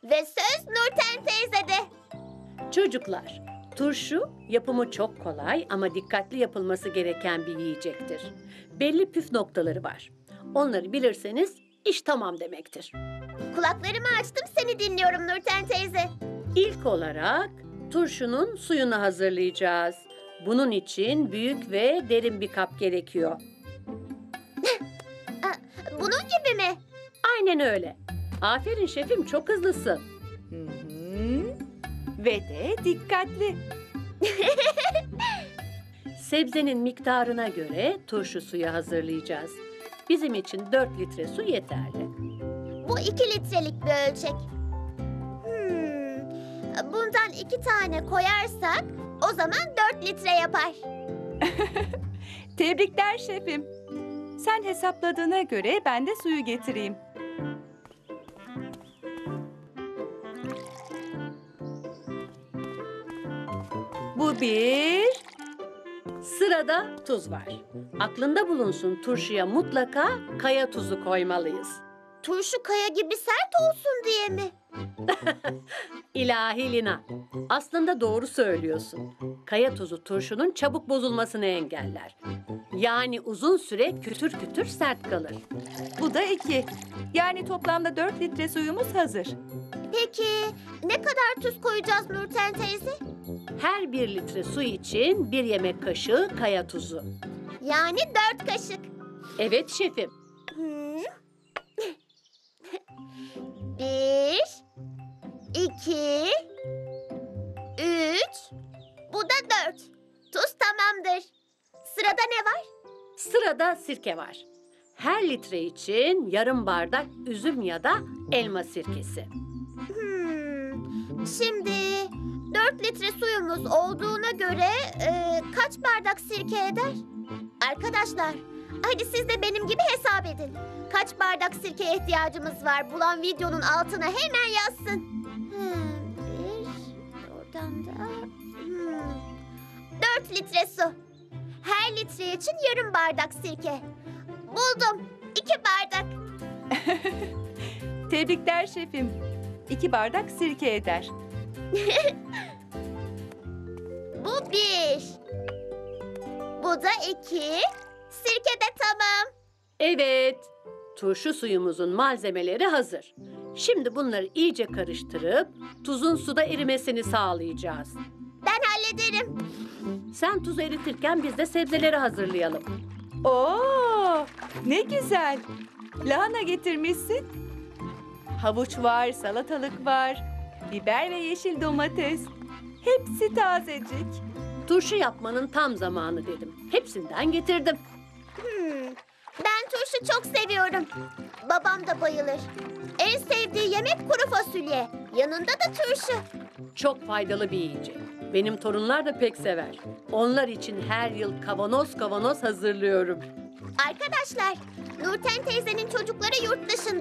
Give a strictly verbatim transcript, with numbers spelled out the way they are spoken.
Ve söz Nurten teyzede. Çocuklar, turşu yapımı çok kolay ama dikkatli yapılması gereken bir yiyecektir. Belli püf noktaları var. Onları bilirseniz iş tamam demektir. Kulaklarımı açtım, seni dinliyorum Nurten teyze. İlk olarak turşunun suyunu hazırlayacağız. Bunun için büyük ve derin bir kap gerekiyor. Bunun gibi mi? Aynen öyle. Aferin şefim, çok hızlısın. Hı hı. Ve de dikkatli. Sebzenin miktarına göre turşu suyu hazırlayacağız. Bizim için dört litre su yeterli. Bu iki litrelik bir ölçek. Hmm. Bundan iki tane koyarsak o zaman dört litre yapar. Tebrikler şefim. Sen hesapladığına göre ben de suyu getireyim. Bu bir. Sırada tuz var. Aklında bulunsun, turşuya mutlaka kaya tuzu koymalıyız. Turşu kaya gibi sert olsun diye mi? İlahi Lina, aslında doğru söylüyorsun. Kaya tuzu turşunun çabuk bozulmasını engeller. Yani uzun süre kütür kütür sert kalır. Bu da iki. Yani toplamda dört litre suyumuz hazır. Peki ne kadar tuz koyacağız Nurten teyze? Her bir litre su için bir yemek kaşığı kaya tuzu. Yani dört kaşık. Evet şefim. Hmm. Bir, iki, üç, bu da dört. Tuz tamamdır. Sırada ne var? Sırada sirke var. Her litre için yarım bardak üzüm ya da elma sirkesi. Hmm. Şimdi dört litre suyumuz olduğuna göre e, kaç bardak sirke eder? Arkadaşlar, hadi siz de benim gibi hesap edin. Kaç bardak sirkeye ihtiyacımız var? Bulan videonun altına hemen yazsın. Hmm, bir, oradan da... Hmm. Dört litre su. Her litre için yarım bardak sirke. Buldum. İki bardak. Tebrikler şefim. İki bardak sirke eder. Bu bir. Bu da iki. Sirke de tamam. Evet, turşu suyumuzun malzemeleri hazır. Şimdi bunları iyice karıştırıp tuzun suda erimesini sağlayacağız. Ben hallederim. Sen tuzu eritirken biz de sebzeleri hazırlayalım. Oo, ne güzel. Lahana getirmişsin. Havuç var, salatalık var. Biber ve yeşil domates. Hepsi tazecik. Turşu yapmanın tam zamanı dedim. Hepsinden getirdim. Hmm, ben turşu çok seviyorum. Babam da bayılır. En sevdiği yemek kuru fasulye. Yanında da turşu. Çok faydalı bir yiyecek. Benim torunlar da pek sever. Onlar için her yıl kavanoz kavanoz hazırlıyorum. Arkadaşlar, Nurten teyzenin çocukları yurt dışında.